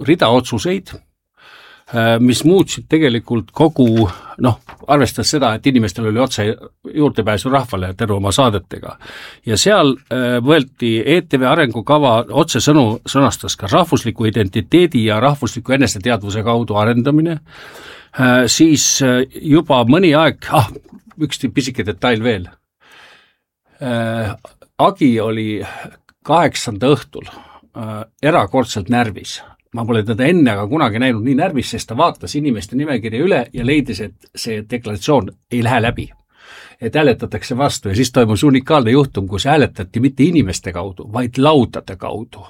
rida otsuseid, mis muutsid tegelikult kogu, arvestades seda, et inimestel oli otse juurdepääsu rahvale terve oma saadetega. Ja seal võeti ETV arengukava otsesõnu sõnastas ka rahvusliku identiteedi ja rahvusliku eneseteadvuse kaudu arendamine, siis juba mõni aeg, üks pisike detail veel, Agi oli 8. õhtul erakordselt närvis. Ma pole teda enne aga kunagi näinud nii närvis, sest ta vaatas inimeste nimekirja üle ja leidis, et see deklaratsioon ei lähe läbi. Et hääletatakse vastu ja siis toimus unikaalne juhtum, kus hääletati mitte inimeste kaudu, vaid laudade kaudu.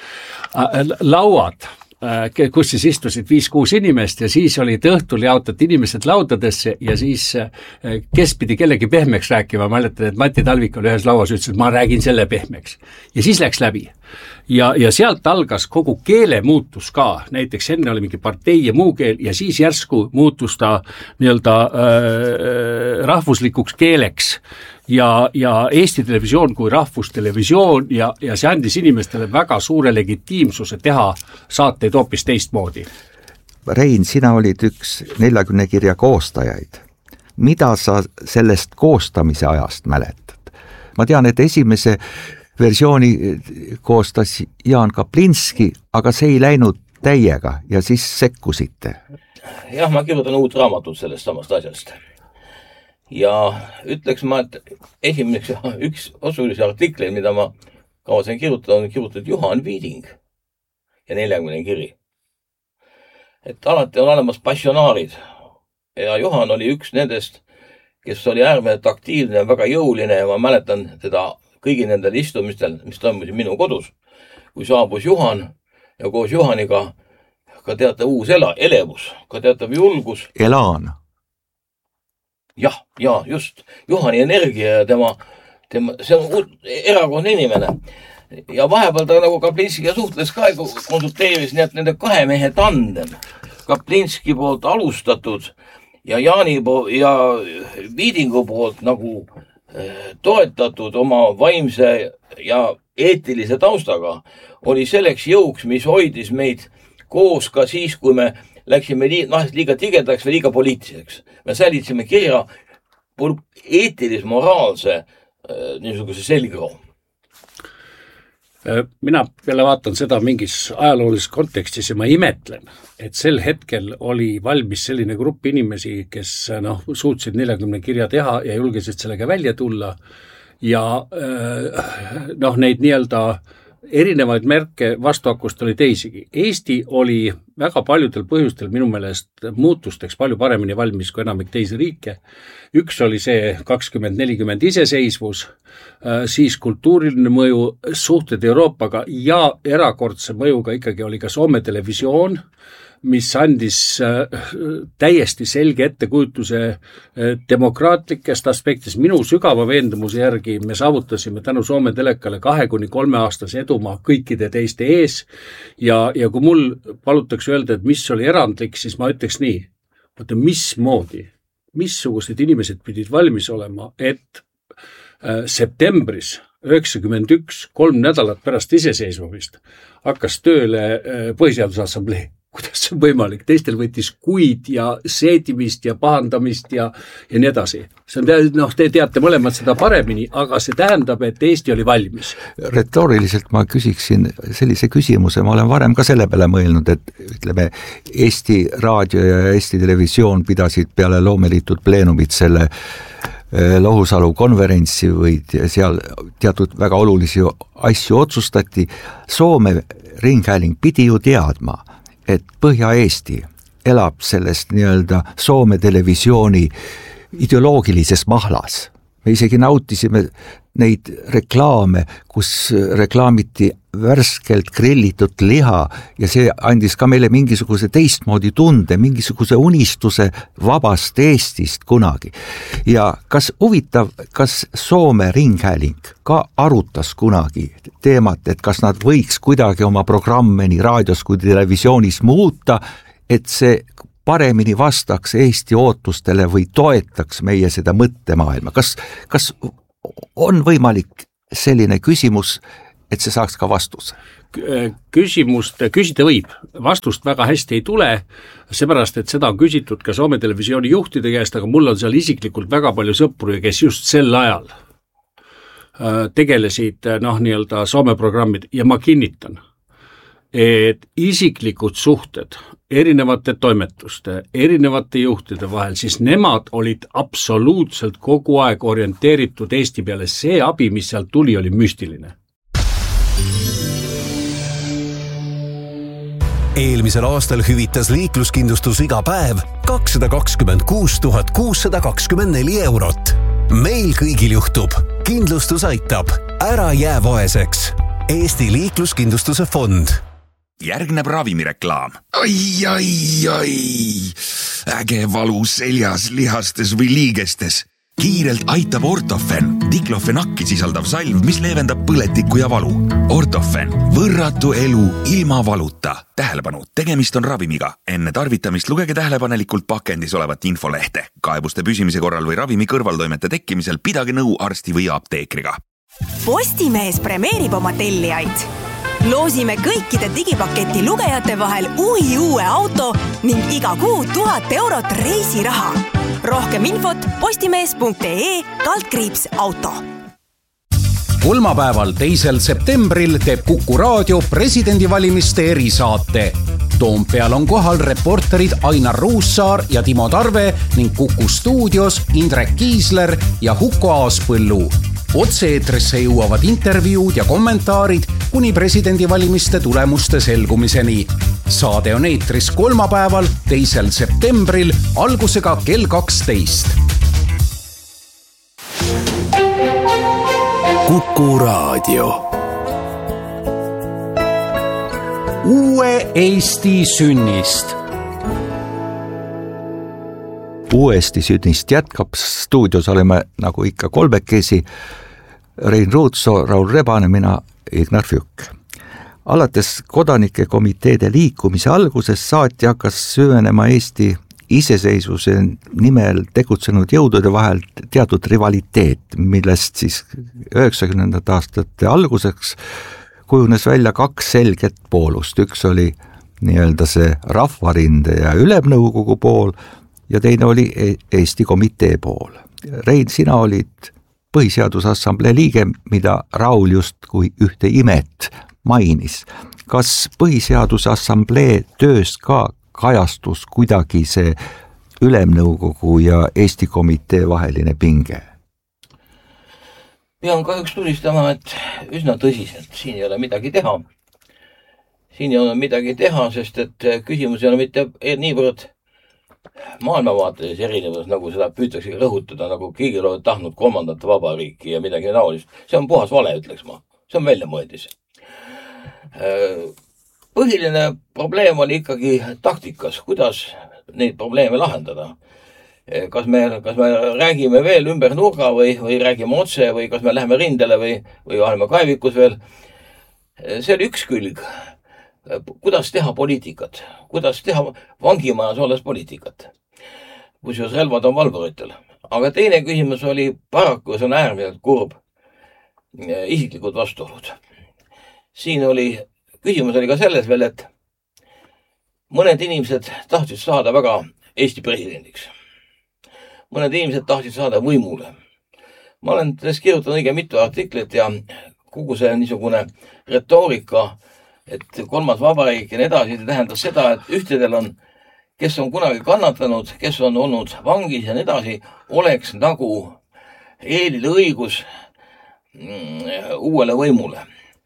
Lauad, kus siis istusid 5-6 inimest ja siis olid õhtul jaotati inimesed laudadesse ja siis kes pidi kellegi pehmeks rääkima, ma mäletan, et Mati Talvik oli ühes lauas, ütles, et ma räägin selle pehmeks. Ja siis läks läbi. Ja sealt algas kogu keele muutus ka, näiteks enne oli mingi partei ja muu keel ja siis järsku muutus ta nii-öelda rahvuslikuks keeleks ja Eesti Televisioon kui rahvustelevisioon ja see andis inimestele väga suure legitiimsuse teha saateid hoopis teistmoodi. Rein, sina olid üks 40 kirja koostajaid. Mida sa sellest koostamise ajast mäletad? Ma tean, et esimese versiooni koostas Jaan Kaplinski, aga see ei läinud täiega ja siis sekkusite. Jah, ma kirjutan uut raamatut sellest samast asjast. Ja ütleks ma, et esimeseks üks osulisi artikleid, mida ma kavatsen kirjutada, on kirjutatud Juhan Viiding ja 40 kiri. Et alati on olemas passionaarid ja Juhan oli üks nendest, kes oli äärmiselt aktiivne ja väga jõuline ja ma mäletan teda kõigi nendel istumistel, mis toimusid minu kodus, kui saabus Juhan ja koos Juhaniga ka teatav uus elevus, ka teatav julgus. Elaan. Ja, just. Juhani energia ja tema see on erakordne inimene. Ja vahepeal ta nagu Kaplinskiga suhtles ka, konsulteeris nii, et nende kahe mehe tandem, Kaplinski poolt alustatud ja Jaani ja Viidingu poolt nagu toetatud oma vaimse ja eetilise taustaga oli selleks jõuks, mis hoidis meid koos ka siis, kui me läksime liiga tigedaks või liiga poliitiliseks. Me säilitasime kirja eetilis-moraalse niisuguse selgroo. Mina peale vaatan seda mingis ajaloolises kontekstis ja ma imetlen, et sel hetkel oli valmis selline grupp inimesi, kes suutsid 40 kirja teha ja julgesid sellega välja tulla ja neid nii-öelda erinevaid märke vastuakust oli teisigi. Eesti oli väga paljudel põhjustel minu meelest muutusteks palju paremini valmis kui enamik teisi riike. Üks oli see 2040 iseseisvus, siis kultuuriline mõju, suhted Euroopaga ja erakordse mõjuga ikkagi oli ka Soome televisioon, mis andis täiesti selge ettekujutuse demokraatlikest aspektist. Minu sügava veendumuse järgi me saavutasime tänu Soome telekale 2-3 aastase edumaa kõikide teiste ees ja kui mul palutakse öelda, et mis oli erandlik, siis ma ütleks nii, missugused inimesed pidid valmis olema, et septembris 91, 3 nädalat pärast iseseisvumist hakkas tööle Põhiseaduse Assamblee. Kuidas see on võimalik? Teistel võttis kuid ja seedimist ja pahandamist ja nii edasi. See on, te teate mõlemad seda paremini, aga see tähendab, et Eesti oli valmis. Retooriliselt ma küsiksin sellise küsimuse, ma olen varem ka selle peale mõelnud, et ütleme, Eesti raadio ja Eesti televisioon pidasid peale loomeliitud pleenumit selle Lohusalu konverentsi või seal teatud väga olulisi asju otsustati. Soome ringhääling pidi ju teadma, et Põhja-Eesti elab sellest nii-öelda Soome televisiooni ideoloogilises mahlas. Me isegi nautisime neid reklaame, kus reklaamiti värskelt grillitud liha ja see andis ka meile mingisuguse teistmoodi tunde, mingisuguse unistuse vabast Eestist kunagi. Ja kas Soome ringhääling ka arutas kunagi teemat, et kas nad võiks kuidagi oma programme nii raadios kui televisioonis muuta, et see paremini vastaks Eesti ootustele või toetaks meie seda mõttemaailma? Kas on võimalik selline küsimus, et see saaks ka vastuse? küsida võib, vastust väga hästi ei tule, seepärast, et seda on küsitud ka Soome televisiooni juhtide käest, aga mul on seal isiklikult väga palju sõpru, kes just sel ajal tegelesid nii-öelda Soome programmid ja ma kinnitan, et isiklikud suhted erinevate toimetuste, erinevate juhtide vahel, siis nemad olid absoluutselt kogu aeg orienteeritud Eesti peale. See abi, mis sealt tuli, oli müstiline. Eelmisel aastal hüvitas liikluskindlustus iga päev 226 624 eurot. Meil kõigil juhtub. Kindlustus aitab. Ära jää vaeseks. Eesti liikluskindlustuse fond. Järgneb ravimireklaam. Ai. Äge valu seljas, lihastes või liigestes. Kiirelt aitab Ortofen, diklofenakki sisaldav salv, mis leevendab põletikku ja valu. Ortofen, võrratu elu ilma valuta. Tähelepanu, tegemist on ravimiga. Enne tarvitamist lugege tähelepanelikult pakendis olevat infolehte. Kaebuste püsimise korral või ravimi kõrvaltoimete tekkimisel pidage nõu arsti või apteekriga. Postimees premeerib oma tellijaid. Loosime kõikide digipaketi lugejate vahel uue auto ning iga kuu 1000 eurot reisiraha. Rohkem infot postimees.ee/auto. Kolmapäeval 2. septembril teeb Kuku Raadio presidendivalimiste erisaate. Toompeal on kohal reporterid Ainar Ruussaar ja Timo Tarve ning Kuku stuudios Indrek Kiisler ja Huko Aaspõllu. Otse-eetrisse jõuavad intervjuud ja kommentaarid kuni presidendivalimiste tulemuste selgumiseni. Saade on eetris kolmapäeval 2. septembril algusega kell 12. Kuku Raadio. Uue Eesti sünnist. Uuesti sünnist jätkab. Stuudios oleme nagu ikka kolmekesi. Rein Ruutso, Raul Rebane, mina Ignar Fjuk. Alates kodanike komiteede liikumise algusest saati hakkas süvenema Eesti iseseisvuse nimel tegutsenud jõudude vahel teatud rivaliteet, millest siis 90. aastate alguseks kujunes välja 2 selget poolust. Üks oli nii-öelda see Rahvarinde ja Ülemnõukogu pool ja teine oli Eesti komitee pool. Rein, sina olid Põhiseadusassamblee liige, mida Raul just kui ühte imet mainis. Kas Põhiseadusassamblee töös ka kajastus kuidagi see Ülemnõukogu ja Eesti komitee vaheline pinge? Pean kahjuks tunnistama, et üsna tõsiselt. Siin ei ole midagi teha. Sest et küsimus ei ole mitte niivõrd maailmavaates erinevus, nagu seda püütakse rõhutada, nagu keegi ole tahtnud 3. vabariiki ja midagi naolist. See on puhas vale, ütleks ma. See on väljamõeldis. Põhiline probleem oli ikkagi taktikas, kuidas neid probleeme lahendada. Kas me räägime veel ümber nurga või räägime otse või kas me läheme rindele või oleme kaevikus veel. See oli üks külg. Kuidas teha poliitikat, kuidas teha vangimajas olles poliitikat, kusjuures relvad on valvuritel. Aga teine küsimus oli paraku, see on äärmiselt kurb, isiklikud vastuolud. Küsimus oli ka selles veel, et mõned inimesed tahtsid saada väga Eesti presidendiks. Mõned inimesed tahtsid saada võimule. Ma olen sellest kirjutanud õige mitu artiklit ja kogu see niisugune retoorika, et 3. vabariik ja nii edasi, tähendab seda, et ühtedel on, kes on kunagi kannatanud, kes on olnud vangis ja nii edasi, oleks nagu eelil õigus uuele võimule.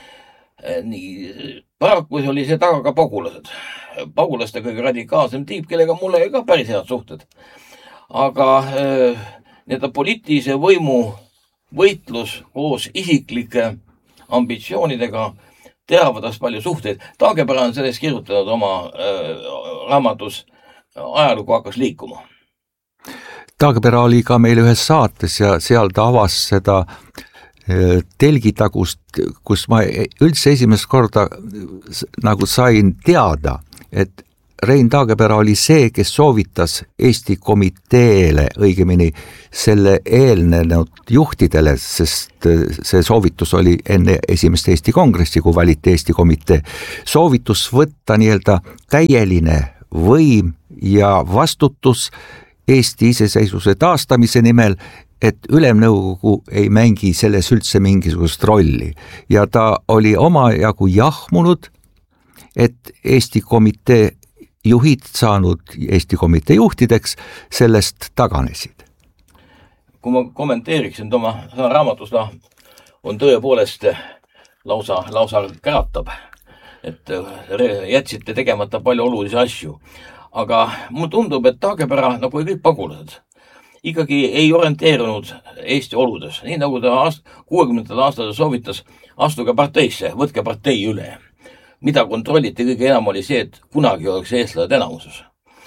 Paraku oli see taga ka pagulased. Pagulaste kõige radikaalsem tiip, kellega mul oli ka päris head suhted. Aga poliitilise võimu võitlus koos isiklike ambitsioonidega teravdas palju suhteid. Taagepera on sellest kirjutanud oma raamatus Ajalugu hakkas liikuma. Taagepera oli ka meil ühes saates ja seal ta avas seda telgitagust, kus ma üldse esimest korda nagu sain teada, et Rein Taagepera oli see, kes soovitas Eesti komiteele, õigemini selle eelnenud juhtidele, sest see soovitus oli enne esimest Eesti kongressi, kui valiti Eesti komitee, soovitus võtta nii-öelda täieline võim ja vastutus Eesti iseseisvuse taastamise nimel, et Ülemnõukogu ei mängi selles üldse mingisugust rolli ja ta oli omajagu jahmunud, et Eesti komitee juhid saanud Eesti komitee juhtideks sellest taganesid. Kui ma kommenteeriksin oma raamatus, on tõepoolest lausa käratab, et jätsite tegemata palju olulisi asju. Aga mulle tundub, et Taagepera, nagu kõik pagulased, ikkagi ei orienteerunud Eesti oludes. Nii nagu ta 60. aastal soovitas, astuge parteisse, võtke partei üle. Mida kontrolliti kõige enam oli see, et kunagi oleks eestlased enamuses.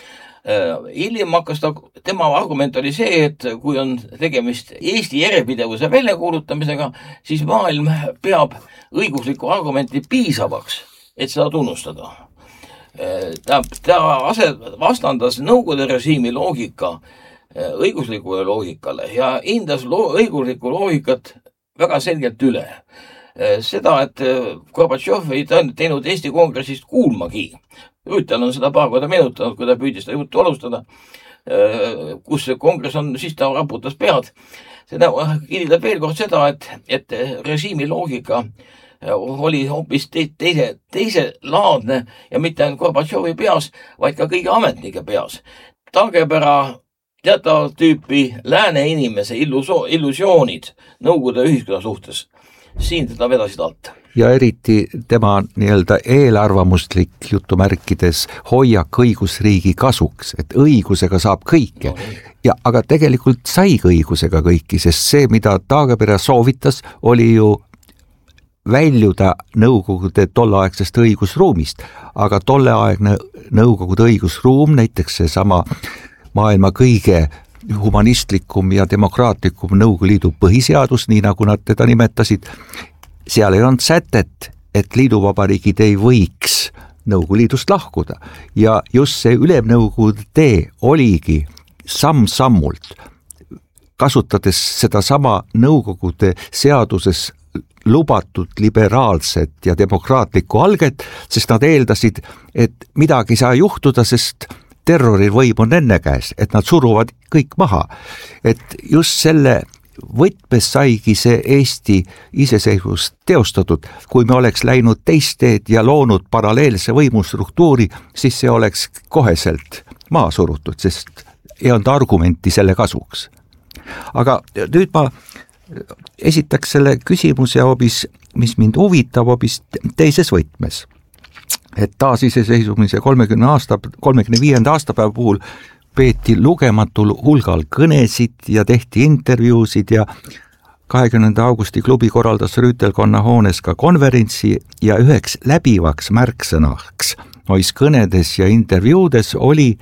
Hiljem hakkas tema argument oli see, et kui on tegemist Eesti järjepidevuse väljakuulutamisega, siis maailm peab õiguslikku argumenti piisavaks, et seda tunnustada. Ta vastandas Nõukogude režiimi loogika õiguslikule loogikale ja hindas õiguslikku loogikat väga selgelt üle. Seda, et Gorbatšov ei teinud Eesti kongressist kuulmagi. Rüütel on seda paar korda meenutanud, kui ta püüdis seda juttu alustada, kus see kongress on, siis ta raputas pead. Seda kinnitab veel kord seda, et režiimi loogika oli hoopis teise laadne ja mitte ainult Gorbatšovi peas, vaid ka kõigi ametnike peas. Taagepera teatavat tüüpi lääne inimese illusioonid Nõukogude ühiskonna suhtes. Siin teda vedasid alt. Ja eriti tema nii-öelda eelarvamuslik jutumärkides hoiak õigusriigi kasuks, et õigusega saab kõike. Ja, aga tegelikult sai õigusega kõiki, sest see, mida Taagepera soovitas, oli ju väljuda Nõukogude tolleaegsest õigusruumist, aga tolleaegne Nõukogude õigusruum, näiteks see sama maailma kõige humanistlikum ja demokraatlikum Nõukogude Liidu põhiseadus, nii nagu nad teda nimetasid, seal ei olnud sätet, et liiduvabariigid ei võiks Nõukogude Liidust lahkuda. Ja just see Ülemnõukogude tee oligi samm-sammult, kasutades seda sama Nõukogude seaduses lubatud liberaalset ja demokraatlikku alget, sest nad eeldasid, et midagi ei saa juhtuda, sest terrorivõim on enne käes, et nad suruvad kõik maha. Et just selle võtmes saigi see Eesti iseseisvus teostatud. Kui me oleks läinud teist teed ja loonud paralleelse võimustruktuuri, siis see oleks koheselt maha surutud, sest ei olnud argumenti selle kasuks. Aga nüüd ma esitaks selle küsimuse hoopis, mis mind huvitab hoopis teises võtmes. Et taasiseseisumise 35. aastapäeva puhul peeti lugematul hulgal kõnesid ja tehti intervjuusid ja 20. augusti klubi korraldas Rüütelkonna hoones ka konverentsi ja üheks läbivaks märksõnaks nois kõnedes ja intervjuudes oli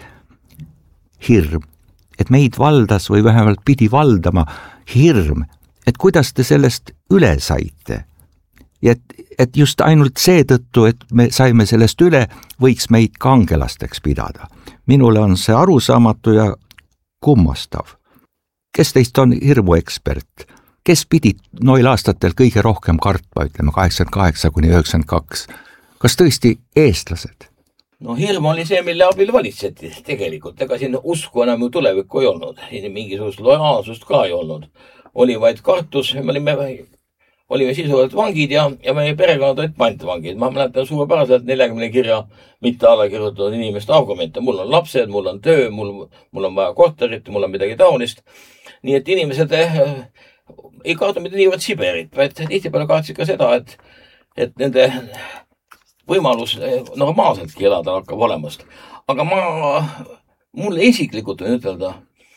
hirm, et meid valdas või vähemalt pidi valdama hirm, et kuidas te sellest üle saite. Ja et just ainult seetõttu, et me saime sellest üle, võiks meid kangelasteks pidada. Minule on see arusaamatu ja kummastav. Kes teist on hirmuekspert? Kes pidid noil aastatel kõige rohkem kartma, ütleme 88–92? Kas tõesti eestlased? No hirm oli see, mille abil valitseti tegelikult. Ega siin usku enam ju tulevikku ei olnud. Mingisugust lojaalsust ka ei olnud. Oli vaid kartus, me olime sisuliselt vangid ja meie perekonnad olid pantvangid. Ma mäletan suurepäraselt 40 kirja mitte alla kirjutatud inimeste argumente. Mul on lapsed, mul on töö, mul on vaja korterit, mul on midagi taolist. Nii et inimesed ei kaota mitte niivõrd Siberit, vaid tihtipeale kaatsid ka seda, et nende võimalus normaalseltki elada hakkab olemast. Aga mulle isiklikult võin ütelda,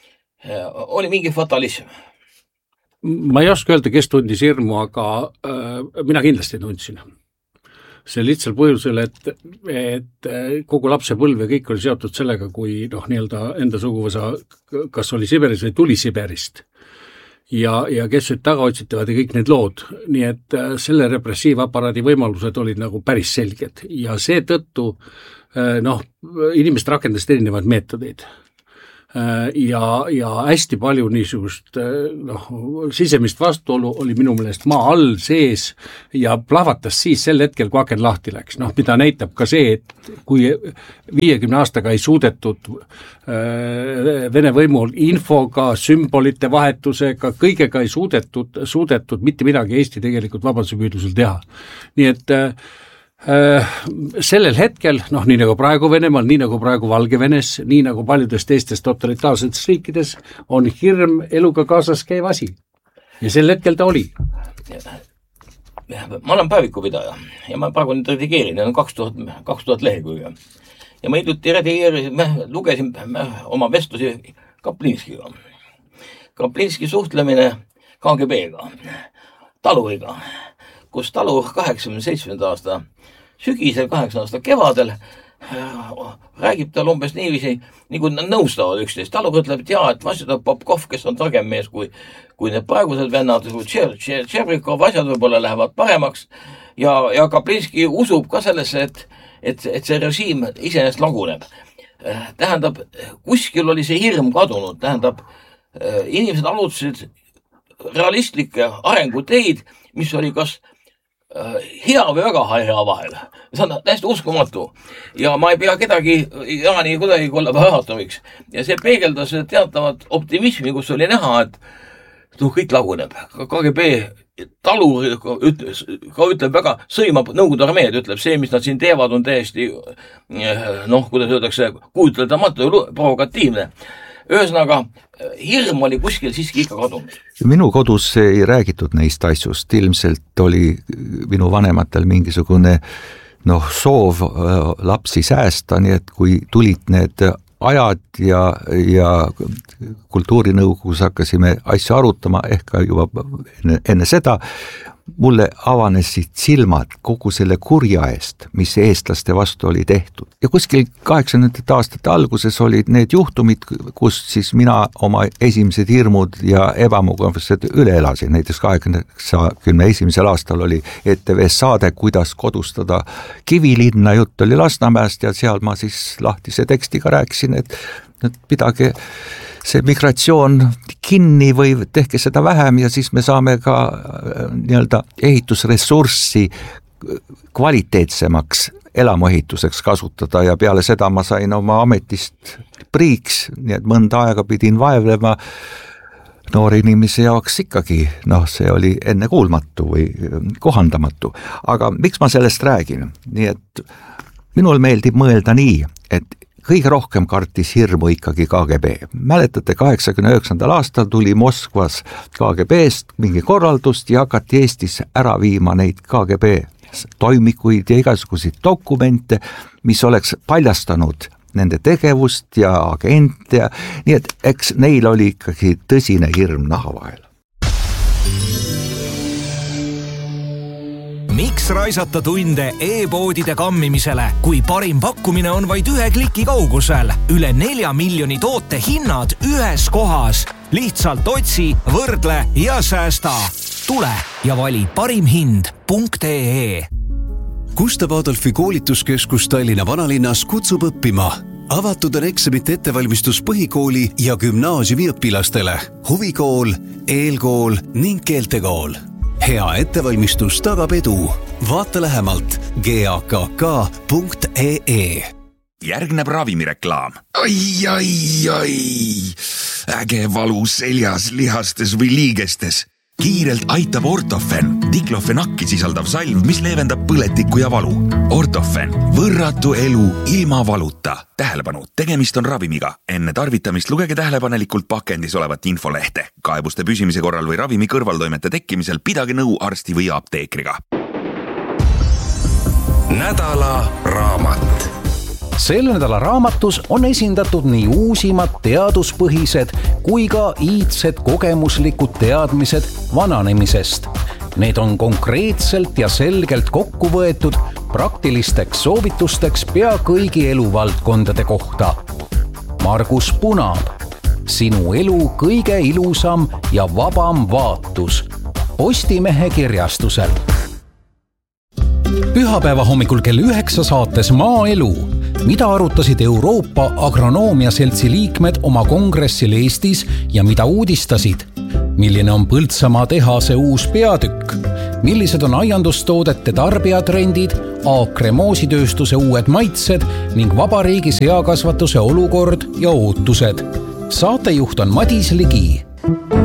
oli mingi fatalism. Ma ei oska öelda, kes tundis hirmu, aga mina kindlasti tundsin. See lihtsal põhjusel, et kogu lapsepõlv ja kõik oli seotud sellega, kui nii-öelda enda suguvõsa kas oli Siberis või tuli Siberist. Ja kes nüüd taga otsitavad ja kõik need lood. Nii et selle repressiivaparaadi võimalused olid nagu päris selged. Ja seetõttu inimesed rakendasid erinevaid meetodeid. Ja hästi palju niisugust sisemist vastuolu oli minu meelest maa all sees ja plahvatas siis sel hetkel, kui aken lahti läks. Mida näitab ka see, et kui 50 aastaga ei suudetud Vene võimul infoga, sümbolite vahetusega, kõigega ei suudetud mitte midagi Eesti tegelikult vabadusepüüdlusel teha. Nii et sellel hetkel, nii nagu praegu Venemaal, nii nagu praegu Valgevenes, nii nagu paljudes teistes totalitaarsetes riikides, on hirm eluga kaasas käiv asi. Ja sel hetkel ta oli. Ma olen päevikupidaja ja ma praegu nüüd redigeerin, need on 2000 lehekülge. Ja ma hiljuti lugesin oma vestlusi Kaplinskiga. Kaplinski suhtlemine KGB-ga, taluriga, kus talur 87. aasta sügisel, 8 aasta kevadel räägib tal umbes niiviisi, nagu nad nõustavad üksteist. Talur ütleb, et et vastutab Popkov, kes on targem mees kui need praegused vennad, kui Tšerbrikov, asjad võib-olla lähevad paremaks ja Kaplinski usub ka sellesse, et see režiim iseenesest laguneb. Tähendab, kuskil oli see hirm kadunud, tähendab, inimesed alutasid realistlikke arenguteid, mis oli kas hea või väga hea vahel. See on täiesti uskumatu. Ja ma ei pea kedagi Jaani kuidagi kollaboraatoriks. Ja see peegeldas teatavat optimismi, kus oli näha, et kõik laguneb. KGB talur ütleb väga, sõimab Nõukogude armeed, ütleb see, mis nad siin teevad, on täiesti, kuidas öeldakse, kujuteldamatu ja provokatiivne. Ühesõnaga, hirm oli kuskil siiski ikka kadunud. Minu kodus ei räägitud neist asjust. Ilmselt oli minu vanematel mingisugune soov lapsi säästa, nii et kui tulid need ajad ja kultuurinõukogus hakkasime asju arutama, ehk juba enne seda, mulle avanesid silmad kogu selle kurja eest, mis eestlaste vastu oli tehtud. Ja kuskil 80. aastate alguses olid need juhtumid, kus siis mina oma esimesed hirmud ja ebamugavused üle elasin. Näiteks 81. aastal oli ETV saade, kuidas kodustada Kivilinna, jutt oli Lasnamäest ja seal ma siis lahtise tekstiga rääkisin, et pidage see migratsioon kinni või tehke seda vähem ja siis me saame ka ehitusressurssi kvaliteetsemaks elamuehituseks kasutada ja peale seda ma sain oma ametist priiks, nii et mõnda aega pidin vaevlema noori inimese jaoks ikkagi, see oli ennekuulmatu või kohandamatu. Aga miks ma sellest räägin? Nii et minul meeldib mõelda nii, et kõige rohkem kartis hirmu ikkagi KGB. Mäletate, 89. aastal tuli Moskvas KGB-st mingi korraldust ja hakati Eestis ära viima neid KGB toimikuid ja igasuguseid dokumente, mis oleks paljastanud nende tegevust ja agente, nii et eks neil oli ikkagi tõsine hirm naha vahel. Miks raisata tunde e-poodide kammimisele, kui parim pakkumine on vaid 1 kliki kaugusel? Üle 4 miljoni toote hinnad ühes kohas. Lihtsalt otsi, võrdle ja säästa. Tule ja vali parimhind.ee. Gustav Adolfi koolituskeskus Tallinna vanalinnas kutsub õppima. Avatud on eksamite ettevalmistus põhikooli ja gümnaasiumi õpilastele. Huvikool, eelkool ning keeltekool. Hea ettevalmistus tagab edu. Vaata lähemalt gakk.ee. Järgneb ravimireklaam. Ai. Äge valu seljas, lihastes või liigestes. Kiirelt aitab Ortofen, diklofenakki sisaldav salv, mis leevendab põletikku ja valu. Ortofen, võrratu elu ilma valuta. Tähelepanu, tegemist on ravimiga. Enne tarvitamist lugege tähelepanelikult pakendis olevat infolehte. Kaebuste püsimise korral või ravimi kõrvaltoimete tekkimisel pidage nõu arsti või apteekriga. Nädala raamat. Selle nädala raamatus on esindatud nii uusimad teaduspõhised kui ka iidsed kogemuslikud teadmised vananemisest. Need on konkreetselt ja selgelt kokku võetud praktilisteks soovitusteks pea kõigi eluvaldkondade kohta. Margus Punaab, sinu elu kõige ilusam ja vabam vaatus. Postimehe kirjastusel. Pühapäeva hommikul kell 9 saates Maaelu. mida arutasid Euroopa Agronoomia Seltsi liikmed oma kongressil Eestis ja mida uudistasid? Milline on Põltsamaa tehase uus peatükk? Millised on aiandustoodete tarbijatrendid, Aakre moositööstuse uued maitsed ning vabariigi seakasvatuse olukord ja ootused? Saatejuht on Madis Ligi.